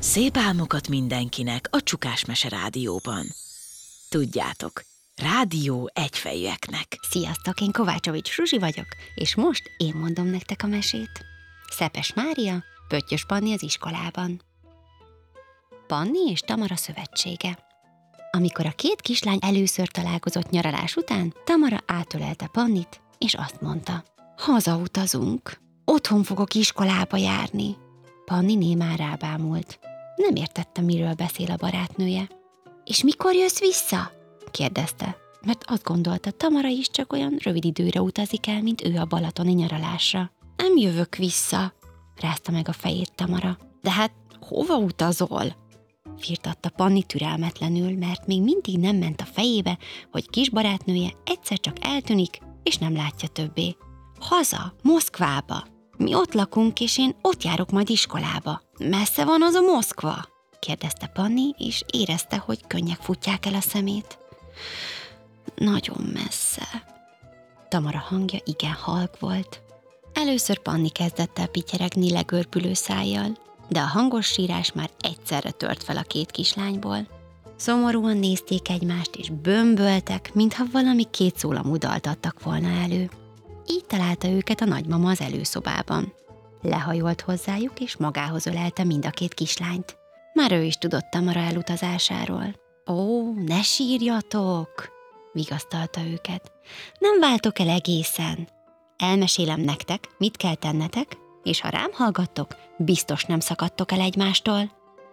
Szép álmokat mindenkinek a Csukás Mese Rádióban. Tudjátok, rádió egyfejűeknek. Sziasztok, én Kovácsovics Zsuzsi vagyok, és most én mondom nektek a mesét. Szepes Mária, Pöttyös Panni az iskolában. Panni és Tamara szövetsége. Amikor a két kislány először találkozott nyaralás után, Tamara átölelte Pannit, és azt mondta: hazautazunk, otthon fogok iskolába járni. Panni némán rábámult. Nem értette, miről beszél a barátnője. És mikor jössz vissza? kérdezte, mert azt gondolta, Tamara is csak olyan rövid időre utazik el, mint ő a balatoni nyaralásra. Nem jövök vissza, rázta meg a fejét Tamara. De hát hova utazol? Firtatta Panni türelmetlenül, mert még mindig nem ment a fejébe, hogy kis barátnője egyszer csak eltűnik, és nem látja többé. Haza, Moszkvába. Mi ott lakunk, és én ott járok majd iskolába. Messze van az a Moszkva? kérdezte Panni, és érezte, hogy könnyek futják el a szemét. Nagyon messze. Tamara hangja igen halk volt. Először Panni kezdett el pityeregni legörbülő szájjal, de a hangos sírás már egyszerre tört fel a két kislányból. Szomorúan nézték egymást, és bömböltek, mintha valami kétszólamú dalt adtak volna elő. Így találta őket a nagymama az előszobában. Lehajolt hozzájuk, és magához ölelte mind a két kislányt. Már ő is tudott Tamara elutazásáról. Ó, ne sírjatok! Vigasztalta őket. Nem váltok el egészen. Elmesélem nektek, mit kell tennetek, és ha rám hallgattok, biztos nem szakadtok el egymástól.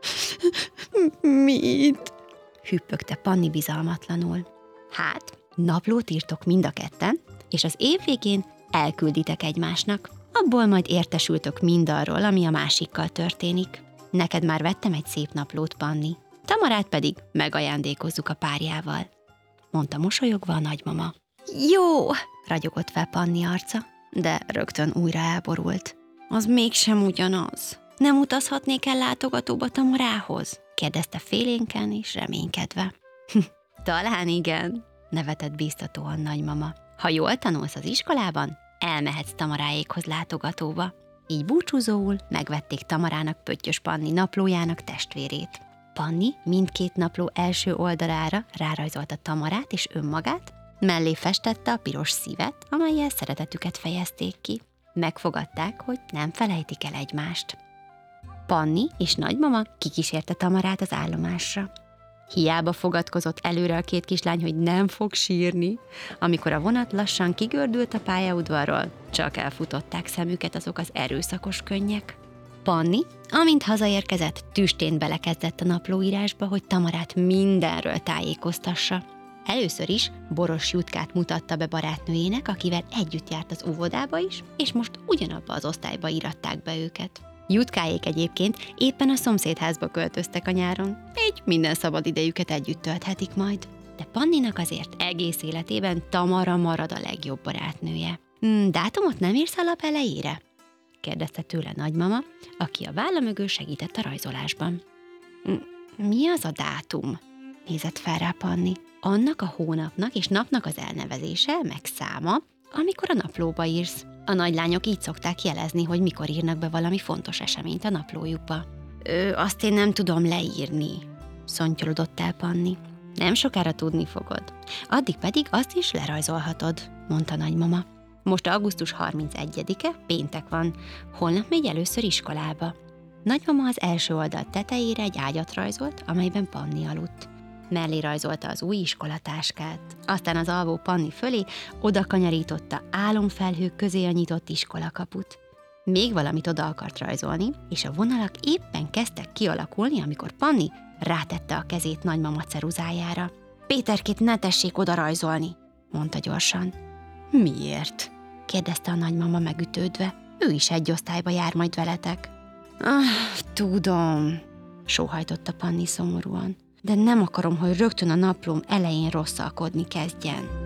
Mit? Hüppögte Panni bizalmatlanul. Hát, naplót írtok mind a ketten, és az év végén elkülditek egymásnak. Abból majd értesültök mindarról, ami a másikkal történik. Neked már vettem egy szép naplót, Panni. Tamarát pedig megajándékozzuk a párjával, mondta mosolyogva a nagymama. Jó, ragyogott fel Panni arca, de rögtön újra elborult. Az mégsem ugyanaz. Nem utazhatnék el látogatóba Tamarához? kérdezte félénken és reménykedve. Talán igen, nevetett bíztatóan nagymama. Ha jól tanulsz az iskolában, elmehetsz Tamaráékhoz látogatóba. Így búcsúzóul megvették Tamarának Pöttyös Panni naplójának testvérét. Panni mindkét napló első oldalára rárajzolta Tamarát és önmagát, mellé festette a piros szívet, amellyel szeretetüket fejezték ki. Megfogadták, hogy nem felejtik el egymást. Panni és nagymama kikísérte Tamarát az állomásra. Hiába fogadkozott előre a két kislány, hogy nem fog sírni. Amikor a vonat lassan kigördült a pályaudvarról, csak elfutották szemüket azok az erőszakos könnyek. Panni, amint hazaérkezett, tüstént belekezdett a naplóírásba, hogy Tamarát mindenről tájékoztassa. Először is Boros Jutkát mutatta be barátnőjének, akivel együtt járt az óvodába is, és most ugyanabba az osztályba íratták be őket. Jutkáék egyébként éppen a szomszédházba költöztek a nyáron, így minden szabad idejüket együtt tölthetik majd. De Panninak azért egész életében Tamara marad a legjobb barátnője. Dátumot nem írsz a lap elejére? kérdezte tőle nagymama, aki a válla mögül segített a rajzolásban. Mi az a dátum? Nézett fel rá Panni. Annak a hónapnak és napnak az elnevezése, meg száma, amikor a naplóba írsz. A nagylányok így szokták jelezni, hogy mikor írnak be valami fontos eseményt a naplójukba. Azt én nem tudom leírni, szontyolodott el Panni. Nem sokára tudni fogod. Addig pedig azt is lerajzolhatod, mondta nagymama. Most augusztus 31-e, péntek van, holnap megy először iskolába. Nagymama az első oldal tetejére egy ágyat rajzolt, amelyben Panni aludt. Mellé rajzolta az új iskolatáskát. Aztán az alvó Panni fölé oda kanyarította álomfelhők közé a nyitott iskolakaput. Még valamit oda akart rajzolni, és a vonalak éppen kezdtek kialakulni, amikor Panni rátette a kezét nagymama ceruzájára. Péterkét ne tessék oda rajzolni, mondta gyorsan. Miért? kérdezte a nagymama megütődve. Ő is egy osztályba jár majd veletek. Tudom, sóhajtotta Panni szomorúan. De nem akarom, hogy rögtön a naplóm elején rosszalkodni kezdjen.